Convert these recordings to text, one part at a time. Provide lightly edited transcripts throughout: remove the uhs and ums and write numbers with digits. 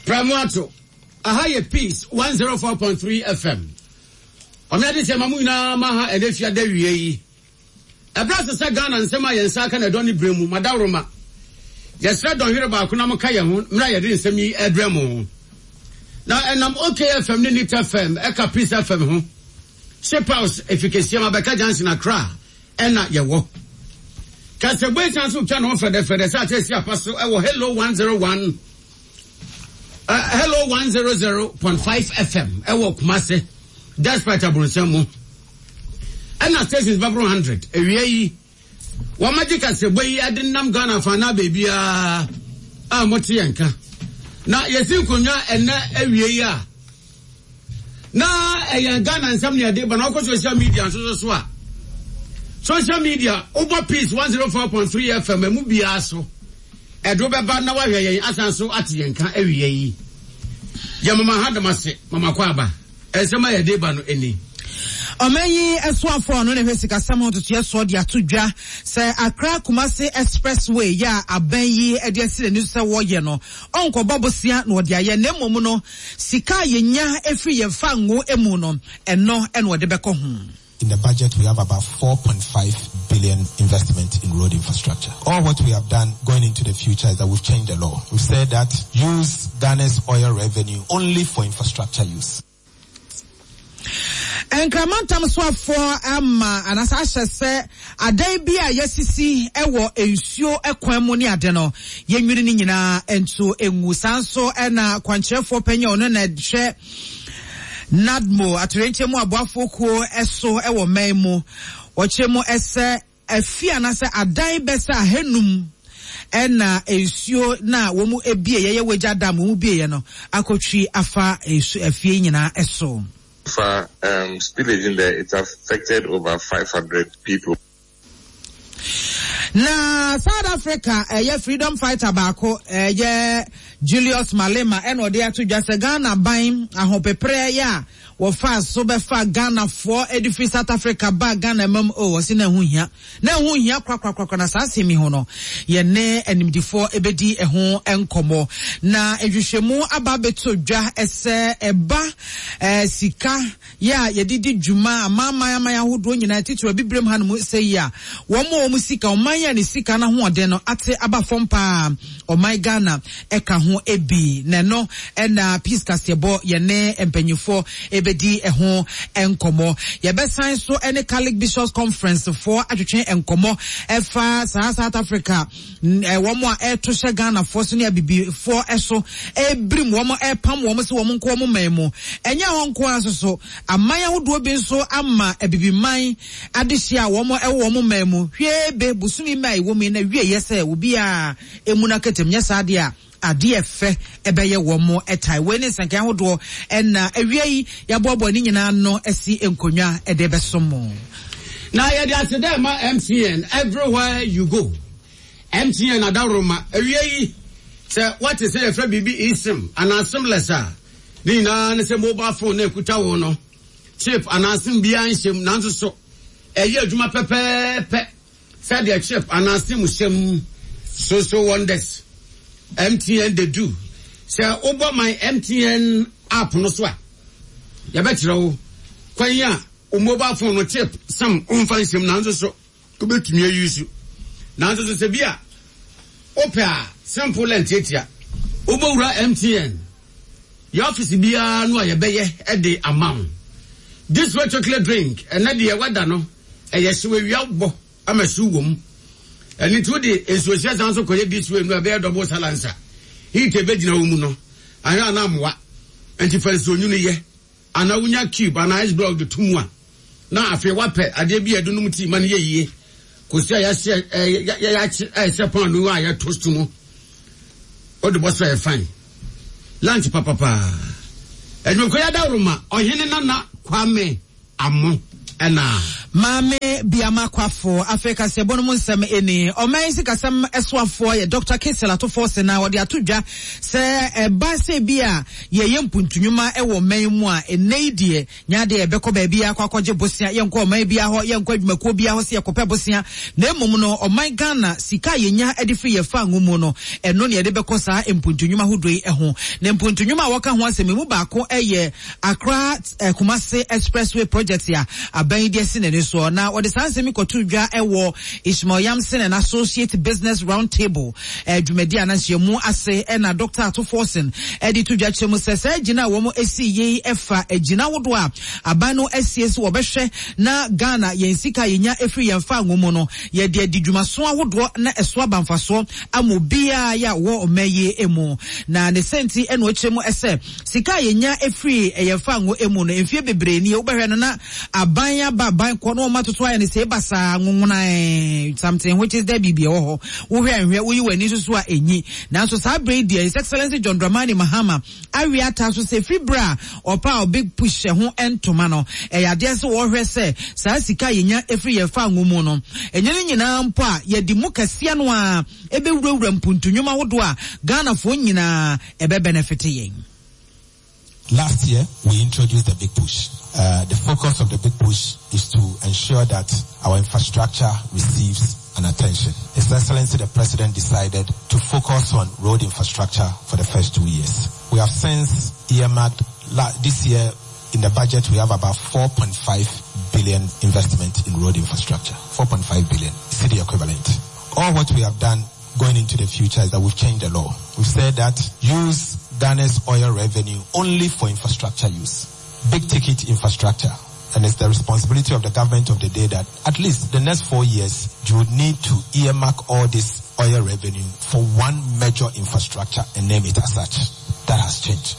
Pramuato Ahaye Peace 104.3 FM. Omyade se mamu ina maha edefia de wiei. Ebrasa se Ghana nsema yensa ka na doni bremu madawroma. Yesra don hire ba kuna mka ye ho mra ye de nsem yi edremu. Na enam OKFM ni Nita FM eka Peace FM ho. Shape House efficacy ma beka Jansen Accra ena ye wo. Kase boy chance twa no fede sa chesi apaso e wo hello 101 hello 100.5 FM ewo Kumase despite abunsamu ana stations babro 100 ewie yi wa magica se boy adinam Ghana fa na bebia a moti yanka na yesi kunwa ena ewie yi a na eyan Ghana nsam ne ade ba na ko social media so a social media over Peace 104.3 FM emu bia so edo beba na wahwe yen asanso atiyenka awie yi ya mama hadamase mama kwaba esema ya deba no eni Omeyi eswafo no ne hwesika samo to yeso de atodwa se Accra Kumasi Expressway ya aban ede asire ni se wo ye no onko bobosia na ode aye na mmom no sika yenya efri ye fango emu no eno eno de beko ho. In the budget, we have about 4.5 billion investment in road infrastructure. All what we have done going into the future is that we've changed the law. We've said that use Ghana's oil revenue only for infrastructure use. Enkramantam swafo ama anasasha se adai bia yesisi ewo ensuo ekwan mu ni ade no yenwiri ni nyina ento engu sanso na kwankyerefo panya ono na hwe Nadmo aturenche mu aboafo ko eso ewo maimu ochemu ese afia na se adan besa henum ena ensuo na wo mu ebie ye wagya dam mu bie no akotwi afa afie nyina eso for spillage in there. It's affected over 500 people. Na South Africa freedom fighter bako Julius Malema eno de atudwa se Ghana ban ahopepre ya wo fa so be fa Ghana for edify South Africa ba Ghana mam o si na hu hia kwakwa na sasemi ho no ye ne animdifo ebedi eho enkomo na edwhwemu aba betodwa ese eba sika ya yedidi djuma amama ya hodo nyina titiro bibrem hanum sei ya wo mo sika omanya ni sika na ho ode no ate aba fompa o my Ghana eka ho ebi neno ena peace kasebo ye ne empanyufo ebedi eho enkomo ye besan so ene Catholic Bishops Conference for atwetwe enkomo efa South Africa wo mo to hye Ghana for so ne bibi for eso ebrim wo mo epam wo mo se wo mo nko mo memo enya ho nko asoso amanya hodo bi so ama ebibi man adehia wo mo ewo mo memo hwebe busumi mai wo mi na wie yese obi a emuna ketem nya sade a ade efe ebeye wo mo etai we ne sankan hodo na awie ya bobo ni nyina no esi enkonwa ede besomo na ya dia se dem MTN everywhere you go MTN adaroma awie say what is say bibi isim anasim lesa ni na ne se mobile phone na ekuta wo no chip anasim bia nhyem nanso so eye adwuma pepepe said the chip anasim hyem so wonders MTN they do say over my MTN app no so ya betira wo kwanya o mobile phone no chip some unfansim nanso so ko betumi use nanso so se bia opera simple and tetia obowura MTN your office bia no ayebeye e de amount this white chocolate drink and na de wada no eyese we wiabo amasu wom and it would the association also collect this way no be double salansa he te begina wo mu no anya na amwa enti fanso nyu ne ye ana wunya cube ana ice block de tumwa na afi wape ade bi edunum ti man ye yie kosi ya se pan no ya toast mu o de boso e fine lunch papa edum ko ya da ruma ohene na Kwame Amo ena Mame biama kwafo Africa se bonu munsem eni oman sikasem eswafo ye Dr. Kesela to force na wode atodwa se ba se bia ye yempuntunwuma ewo man mu a eneidie nyade ebekọ ba bia akwakoje bosia ye nko oman bia ho ye nko adwumako bia ho se ye kopɛ bosia na emom no oman Ghana sika yenya edifi ye fa ngomu no eno ne de bekọ saa empuntunwuma hodoi eho na empuntunwuma woka ho asem mu baako eye Accra Kumasi Expressway project ya aban die sinene so na wode sansemi kotudwa ewo Ishmael Yamson and Associate Business Round Table dwumadi anansiemu ase na Dr. Atoforsen edi tudwa chemu sese gina wo mo esi ye efa gina wodo a abano SCS wo behwe na Ghana yensika yenya efri yemfa ngomu no ye de didwumaso ahodo na eso abamfaso amobia ya wo omeye emu na ne senti eno chemu ese sika yenya efri yemfa ngo emu no emfie bebre ni wo behwe no na abanya baban kono matoto aya ne se basa ngunguna something which is there bibia ho wo hwe wo yi wani susu a enyi na so sa breed His Excellency John Dramani Mahama awi ata so se fibra opa big push ho entoma no yade se wo hwe se sa sika yenya efri ye fa ngomu no enye nyina mpo a ye di mu kasia no a ebe wurawura mpuntunwuma wodo a Ghana fo nyina ebe benefit yen. Last year, we introduced the Big Push. The focus of the Big Push is to ensure that our infrastructure receives an attention. His Excellency the President decided to focus on road infrastructure for the first 2 years. We have since earmarked this year in the budget we have about 4.5 billion investment in road infrastructure. 4.5 billion city equivalent. All what we have done going into the future is that we've changed the law. We've said that use Ghana's oil revenue only for infrastructure use. Big ticket infrastructure. And it's the responsibility of the government of the day that at least the next 4 years, you would need to earmark all this oil revenue for one major infrastructure and name it as such. That has changed.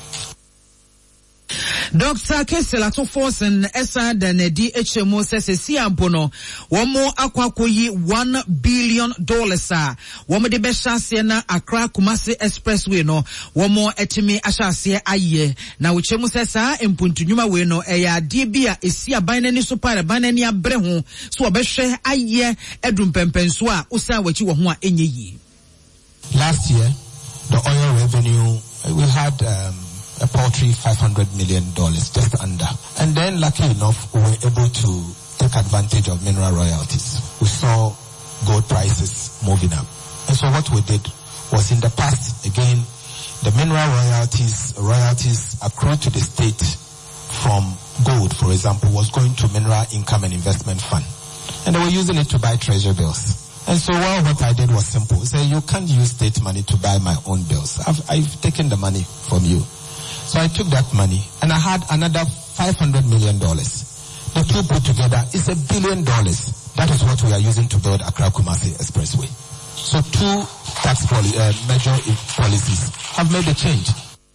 Dr. Kesela to force and esa danedi HMO says si ampono womo akwakoyi $1 billion womo de behase na Accra Kumasi Expressway no womo etimi ahase aye na wochemu sesa empuntunwuma we no eya de bia esi aban nani so pare ban nani abre ho so obehwe aye edumpempenso a usa wachi wo ho a enyeyi. Last year the oil revenue we had a paltry $500 million, just under. And then, lucky enough, we were able to take advantage of mineral royalties. We saw gold prices moving up. And so what we did was in the past, again, the mineral royalties accrued to the state from gold, for example, was going to Mineral Income and Investment Fund. And they were using it to buy treasury bills. And so what I did was simple. Say, you can't use state money to buy my own bills. I've taken the money from you. So I took that money and I had another $500 million. The two put together is $1 billion. That is what we are using to build Accra Kumasi Expressway. So two tax major policies have made a change.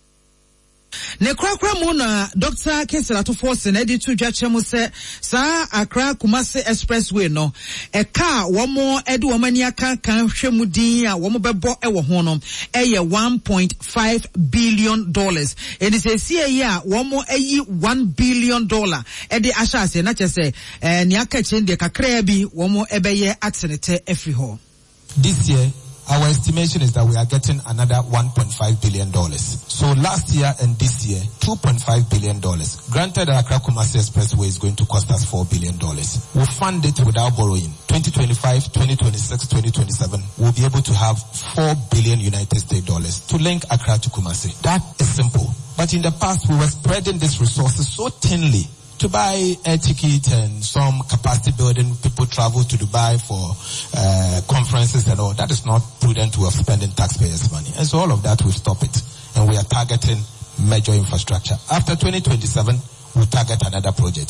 Ne kwakwa mu na Dr. Kesela to force na di tudwa chemu se sa Accra Kumasi Expressway no eka womo edi womani aka kan hwemu din a womo bebo ewo ho no eye $1.5 billion edi se sie ya womo eyi $1 billion edi ashase na chese ni aka chende kakra bi womo ebeye atenete efri ho. This year our estimation is that we are getting another $1.5 billion. So last year and this year, $2.5 billion. Granted, the Accra Kumasi Expressway is going to cost us $4 billion. We'll fund it without borrowing. 2025, 2026, 2027, we'll be able to have $4 billion United States dollars to link Accra to Kumasi. That is simple. But in the past, we were spreading these resources so thinly. To buy air ticket and some capacity building, people travel to Dubai for conferences and all. That is not prudent way of spending taxpayers' money. And so all of that, we stop it. And we are targeting major infrastructure. After 2027, we'll target another project.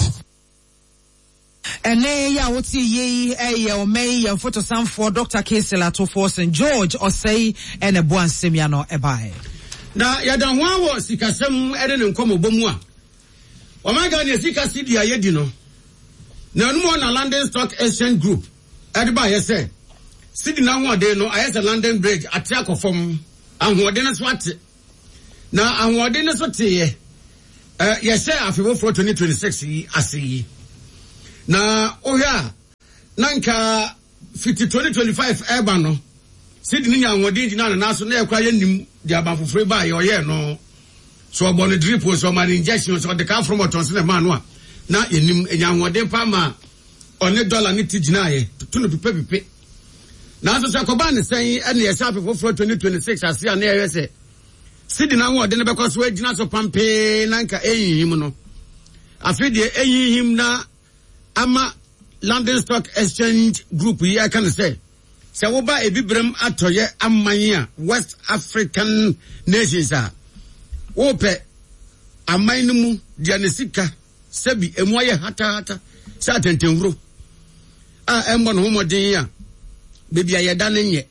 Ene ya woti ye o me ya photo sam for Dr. Kesela to force and George Osei ene boan semia no ebae. Na ya dan wa wo sikasem ede ne nkomo bomu a. Omega ne sika city ayedi no. Na numo na London Stock Exchange Group. Ediba ye say. City na ho de no ayese London Bridge atia kofom. Anhode ne so ate. Na anhode ne so te ye. Ye say afebo for 2026 yi ase yi. na ohia nanka 2025 eba no Sydney nya nwode gina na so na ekwa yanim di abafofre ba ye oye no so obon drip so man injection so the can from otonse na ma no a na yanim enya nwode pa ma one dollar ni tigina ye to no pipe na so akoba ne sen ene ye sa for 2026 asia na ye se Sydney na nwode ne bekọ so agina so pampe nanka eyihim no afide eyihim na ama London Stock Exchange Group here can say woba ebibrem atoye amanya West African nations a wope aman mu dia ne sika sabi emuaye hata sa tentenwuro a embo no homodin ya bebia yeda ne nye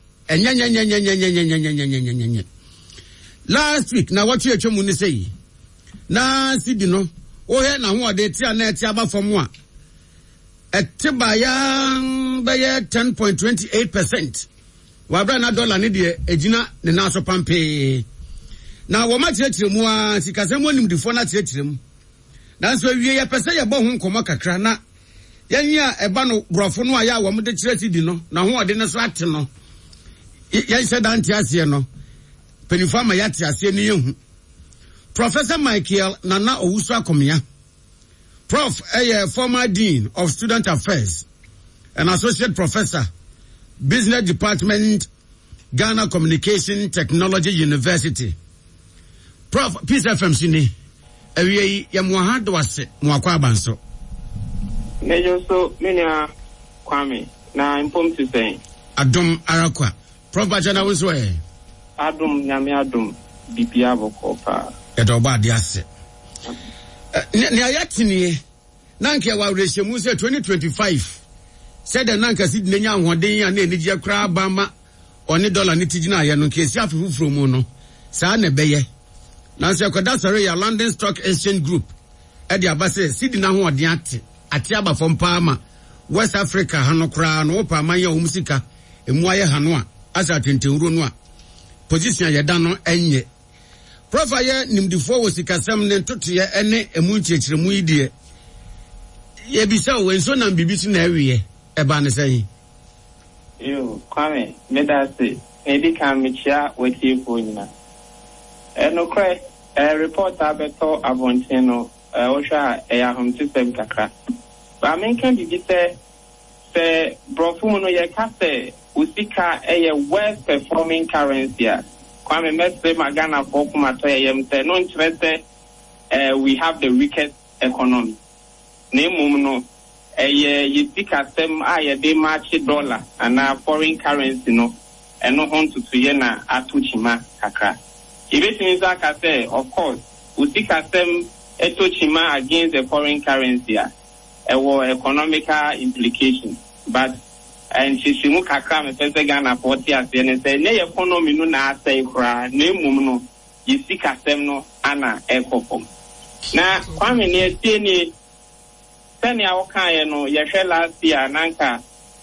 enya last week na what you atwemu ni sei na sidi no wo he na ho ode ti ana ti aba fom a etibaya baya 10.28%. Wabra na dollar ni de ejina ne na so pampe. Na wo ma tiretire mu a sikasem onim difo na tiretire mu. Na so wie ye pese ye bo ho nkomo kakra na yenya eba no brofo no aya wo mo de tireti di no na ho ode ne so ate no. Ye se dan tiase no. Penifo ma ya tiase ni yehu. Professor Michael Nana Owusu Akomia, Prof, former Dean of Student Affairs and Associate Professor, Business Department, Ghana Communication Technology University. Prof, Peace FM Sini, ewe ya muahado wase muakwa banso. Nejo so minya kwame na impom to say. Adum arakwa. Prof, bachana wuswe. Adum nyame adum bibia bokopa. Edo ba diase. Ni ayatini nanke wa reshemu se 2025 said nanka Sydney nya ahoden ya na enije kra bama one dollar ni tigina ya no kesi afufufuro mu no sa na beye na se koda sare ya London Stock Exchange Group e dia ba se Sydney ahoden ate aba fom paama West Africa hano kra no pa man ya omusika emu aye hano a asa tentenwuro no a position ya da no enye Profa ye nimdifo wo sikasem ne ntotoye ene emu nchechiremu idie ye bisa wo enso na bibisi na awie eba ne sai yo kwame medase edi kan mechia wetie fo nyina no kre report abeto abonten no wo hwa ya homtisem kakra ba men kan bibise se brofu no ye ka se usika worst performing currency a Kwame Mestre Magana for Kumatoyem say no interest we have the weakest economy. Name no you speak at them they match dollar and foreign currency no and no home to yena atuchima kakra. If it means like I say, of course, we speak at them atuchima against the foreign currency or economical implications. But and she mu kakra me pese Ghana 40 ase ne say ne economy no na asai kra na emum no yisi kasem no ana ekopom na kwame ne tie ni sani awoka ye no ye hwe last year nanka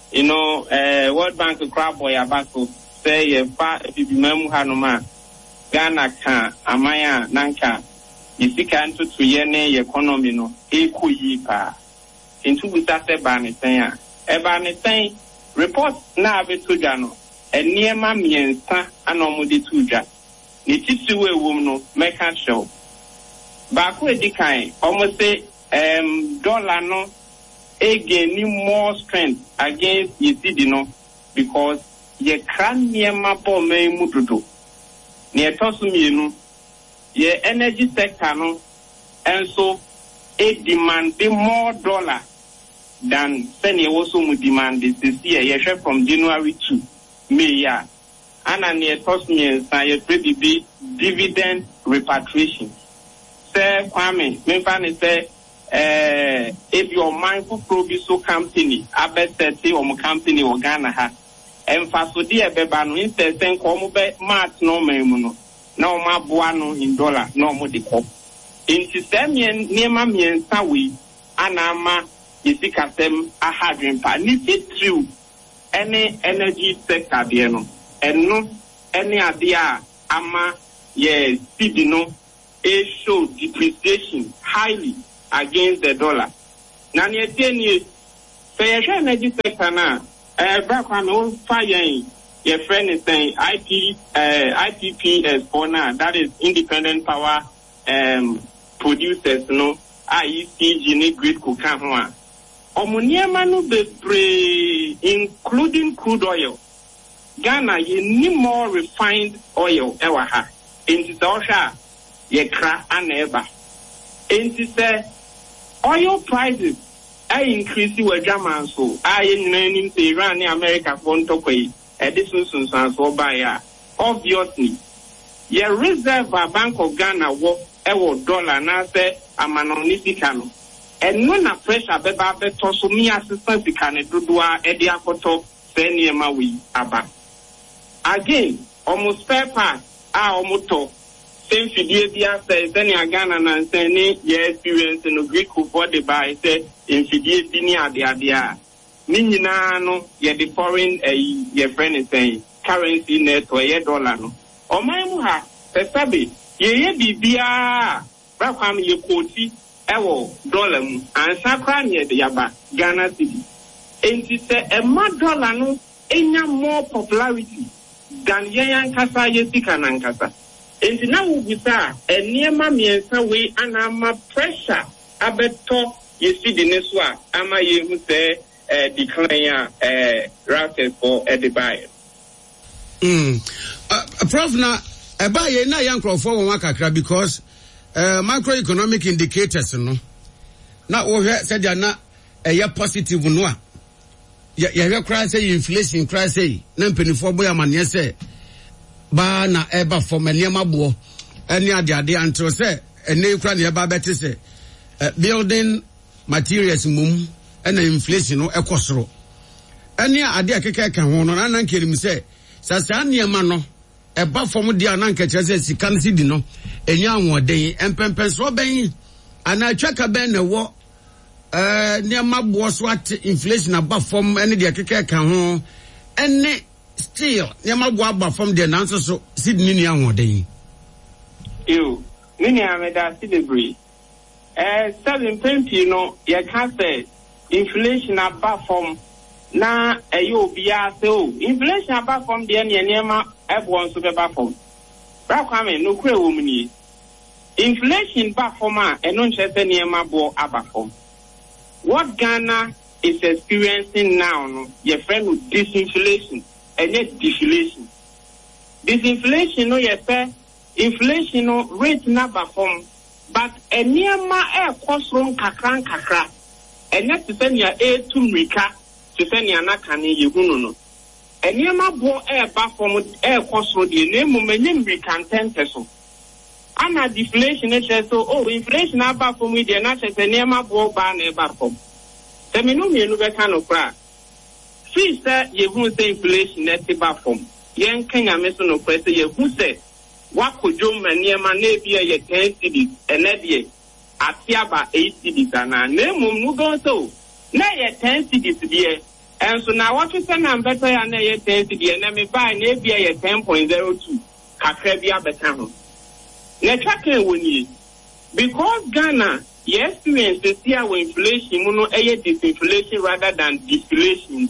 World Bank kra boy abaso say ye fa bibimam hanoma Ghana ka amaya nanka yisi kan to ye ne economy no ekoyi pa into buta se ba ne sen a eba ne sen report na abetuja no eniema miensa ana omude tuja ni titiwe wom no meka show ba ko edikan almost say dollar no again more strength against yesidi no because ye kran niema bo memu dodo ne etosumienu ye energy sector no enso demand more dollar than seni also mu demand this year from January to May year. And near Tosmian say be dividend repatriation. Say Kwame, me say if your mindful proviso company, abeseti or company or Ghana ha emphasodi ebeba no instead sen ko be mat no memuno na o ma boa no in dollar no mo de ko. Inti semien niema miensa we anama yesi kasem ahadwen pa ni true any energy sector there no eno any idea ama ye cedi no e show depreciation highly against the dollar na ne teni Say a energy sector now. Back on old fire. Your friend is saying IPPs for now. That is independent power producers. No, IECG grid kukamwa. Omoniema no be including crude oil. Ghana you need more refined oil ewa ha. Inti sa ye kra aneba. Inti se oil prices are increasing with German so. Nin say Iran ni America phone to pay. Addition so by obviously. Ye reserve Bank of Ghana wo dollar na se amanonisicano. And when a pressure beba beto so me assistance can dudua edi akoto se niema wi aba. Again, almost spare part almost same fidie bia say seni Ghana na say ni ye experience no Greek for the buy say in fidie bi ni ade ni nyina no ye the foreign ye friend is saying currency net or ye dollar no. Oman mu ha pesabe ye bibia bra kwam ye koti ewo dollar mu ansa kra ne de yaba Ghana cedi. Enti say e ma dollar no enya more popularity than yan kasa ye sika nan kasa. Enti na wo bisa eniema miensa we anama pressure abeto ye sidi ne so a ama ye hu say decline routers for the buyer. Prof na buyer na yankro for one kakra because macroeconomic indicators no na wo hwe said na positive no a ye hwe kra say inflation kra say na mpenifo boy amane say ba na eba for maniema bo eni ade until say ene kra na eba beti say building materials mum and inflation no ekosoro ene ade akeka ka ho no na nkerim say sasa niema no eba from dia na nkeche say sika no sidi no enya anwoden empempen so ben ana atwaka ben na wo niema bo so at inflation aba from ene de akeka ka ho ene still niema bo aba from there na so sidi ni anwoden you mini ameda celebrate 7 pempi no ye can say inflation above from na eyo bia so inflation above from the niema ebon so be from bra kwame no kure wo mni inflation back from a eno nchese niema bo above from what Ghana is experiencing now no your friend with disinflation and yet deflation disinflation no ye say inflation no rate number from but eniema cost wrong kakra and yet to send your air to Mika to send your nakani yuno. And you ma bo air back from air cost road, your name momentum can 10 peso. And a deflation, so inflation back from with the natural and near my bo ban a back from. The minimum you kind of crack. She said you won't say inflation at the back from. Young Kenya Mason of Press, you who said, what could you man near my neighbor, your 10 cities and that year? Atiaba 8 cities and a name will go so. Now you're 10 cities here. And so now what you say I'm better than 10 cities and let me buy maybe a 10.02. Kakrabia better. Now tracking when you because Ghana, your experience is here with inflation, mono a disinflation rather than deflation.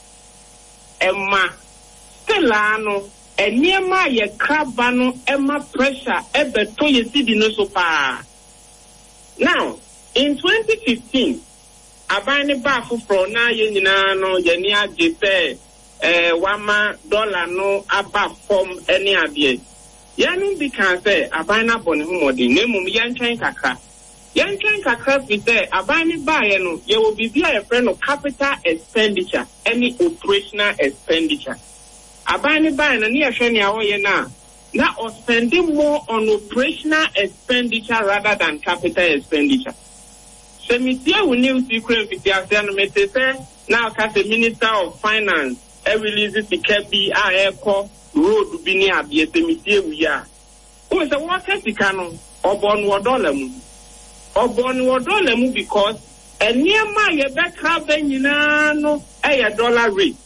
Emma Stellano. And near my ye crabano Emma pressure ever to you see the no so far. Now, in 2015, abani bafu for na yenina no yenia jese wama dollar no aba from any adie. Yanu bi kan say abana boni humodi nemu yanchen kakra. Yanchen kakra fi say abani ba ye no ye will be a friend of capital expenditure, any operational expenditure. Abani ba na ni ahwe ni awo ye na or spending more on operational expenditure rather than capital expenditure. So Mr. William Secret now as the Minister of Finance, releases the KBI Airport Road Bini Abia Mr. We are. Who is a worker Ticano or Bonwadolemu? Or Bonwadolemu because a near my back no a dollar rate.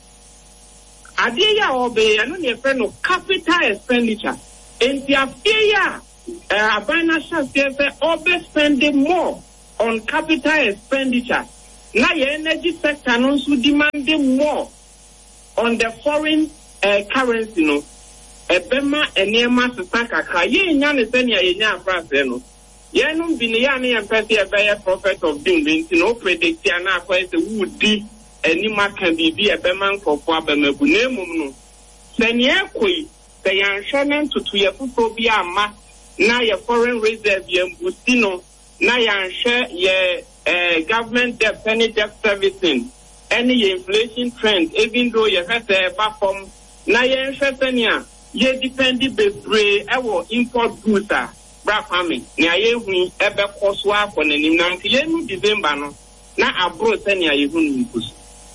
Adia obey and your friend of capital expenditure. And the affair, financial spending more on capital expenditure Now your energy sector also demanding more on the foreign currency, no. Ebema enema sasaka ka ye nya ne senia ye nya France no. Ye no bi ne ya ne empathy e prophet of doom nti no predict na akwa se wudi enima kan bibi ebema nkofo abamabu na emum no. Senia koi se yan hwenen tutu ye fufu bi ama na ye foreign reserve ye mbusi no na yan hwe ye government debt any debt servicing any inflation trend even though ye have perform na ye hwe senia ye dependi bebre ewo import goods bra farming ni aye hu ebe koso akọ nanim na nke ye nu December no na abro se ni aye hu nkusu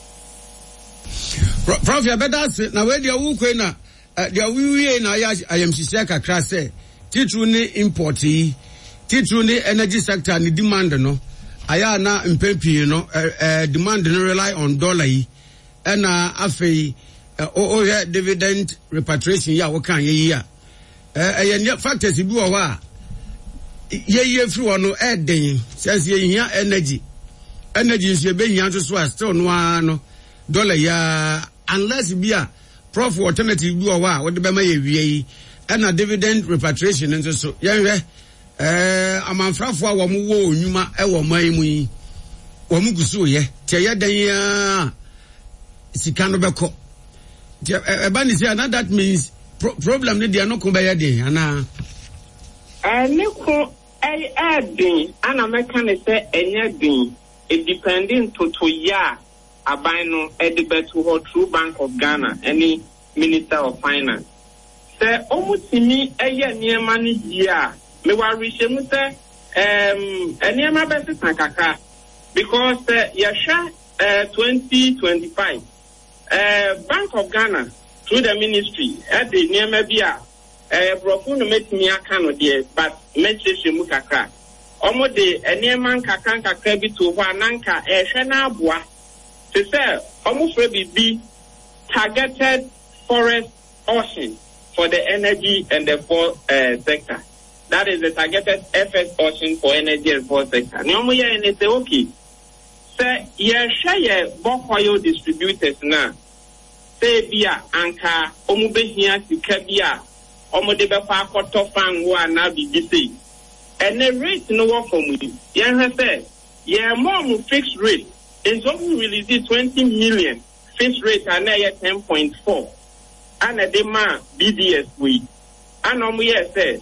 Prof ya bedas na we dia wu kwe na dia wiwie na ayam hihye kakra se titru ni import yi titru ni energy sector ni demand no aya na mpempi no demand no rely on dollar yi na afei dividend repatriation ya wokan ye ya factors bi wo ha ye free one den says ye hia energy nso be hia so still no dollar ya unless bia prof alternative bi wo ha wo de be ma ye wie yi na dividend repatriation nso so ye hwe amanfrafo a wo mo wo onwuma e wo man mu yi wo mu gusu ye tie ye dan ya sika no beko that means problem ni dia no ko be ya den ana ne ko din ana meka ne se enye din it depending to ya aban no edibetu ho through Bank of Ghana any Minister of Finance se omutimi eye niema ni dia me wari shemu se eniema be kakaka because yasha 2025 Bank of Ghana through the ministry at the Niamabia Brofun metimi aka no there but mention mu kakra omo de eneman kakran kakra bi to ho ananka ehwe na aboa se say omo fre bi targeted forest auction for the energy and the forest sector. That is the targeted FS auction for energy and forest sector. Ni omo ye ne say okay say ye share bulk oil distributors na say bia anka omo behia sika bia omo de be fa akoto fan wo ana bibi say and the rate no work for me yen say ye more fixed rate is only release 20 million fixed rate and na 10.4 and the ma BDS we and omo ye say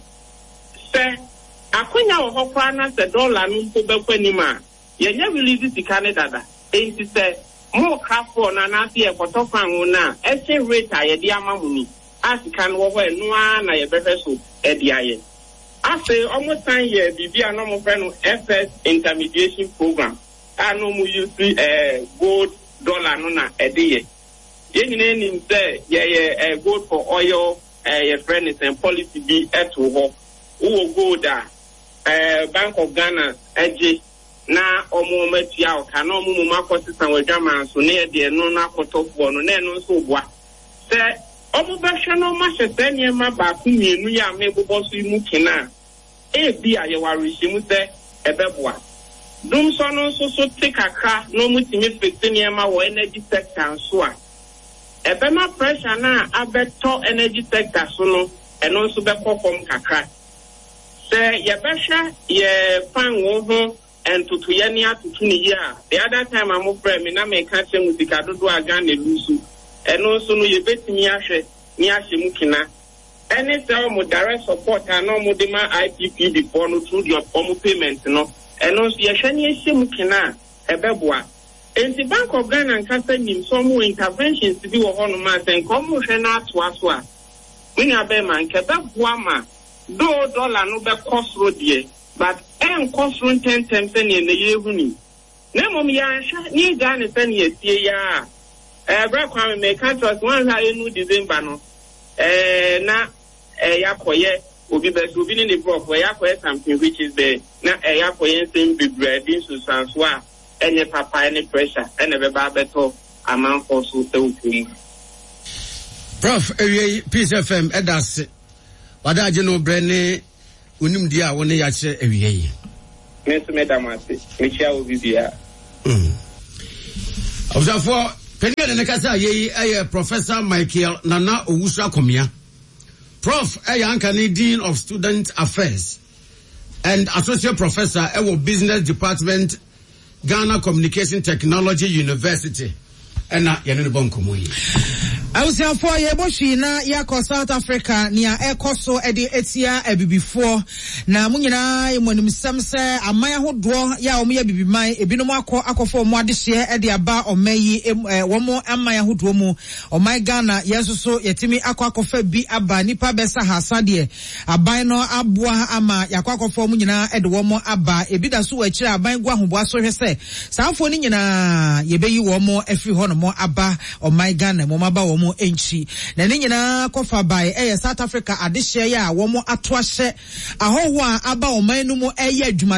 akonya wo hokwa na say dollar no ko be kwanima ye nya release sika ne dada enti say mo kafo na na se ekoto fan wo na exchange rate aye di amamuni asika no wo eno na ye befe so e di aye ase almost 10 years bibia no mo fe no FS intermediation program ano mo use gold dollar no na e di ye nyina nim say ye gold for oil ye friend and policy be eto ho wo gold Bank of Ghana eje na omo matia o kana omo makotisan wadwama so na de no na akotofo no na eno so boa se omo ba hwe no ma hwese niema ba ku mienu ya mebobo so imu kina e bi aye warihim se ebeboa dum so no so tikaka no mutimi fix niema wo energy sector so a ebema pressure na abeto energy sector so no eno so be kokkom kakra se ye behwe ye fan wo ho and to Yania to Tunia. The other time I'm afraid me na me catch with the Kadodo again the Lusu. And also no you bet me ashe mukina. Any sell mo direct support and no modema IPP before no through your formal payment no. And also yashani mukina ebeboa. And the Bank of Ghana and Kasa nim some interventions to do on mass and come na to aswa. When you be man kebeboa do dollar no be cost road ye. But cost run 10 times in the year huni. Nemo ya ni Ghana sen ye ya. Kwame me can't trust one high new December no. Na yakoye obi be so bi ni the prof where yakoye something which is the na yakoye same be bread so sanswa any papa any pressure any be ba beto amount for so te. Prof Peace FM edas wadaje no brene unim dia woni ya che ewiye yi mesu medamase mechia obibia Observe Penny and Kasa ye Professor Michael Nana Owusu Akomia. Prof Ankani Dean of Student Affairs and Associate Professor Ewo Business Department, Ghana Communication Technology University. And Yanini Bonkomoyi. I was here for Yeboshi na yako South Africa niya ekoso edi etia before na munyina yemwani msamse amaya hodwo ya omuya bibimai ebino mwako akofo mwadishie edi aba omeyi womo amaya hodwo mu omai Ghana yesuso yetimi akofe bi aba nipa besa hasadie abaino abua ama yako akofo munyina edi womo aba ebida so wachira abain gwa hoboa so hwese saafo ni nyina yebeyi womo efi hono mo aba omai Ghana mo maba womo enchi na nyina kofa by South Africa adehye ya womo atoahye ahoho a aba oman no mu eye adwuma